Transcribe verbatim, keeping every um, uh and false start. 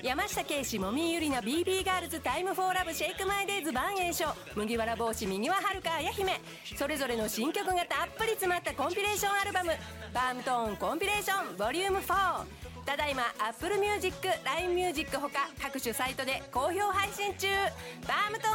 山下圭史もみゆりな ビービー ガールズタイムフォーラブシェイクマイデイズ万栄翔麦わら帽子右ははるか綾姫、それぞれの新曲がたっぷり詰まったコンピレーションアルバムパームトーンコンピレーションボリュームフォー、ただいま Apple Music、ライン Music ほか各種サイトで好評配信中。パームトーン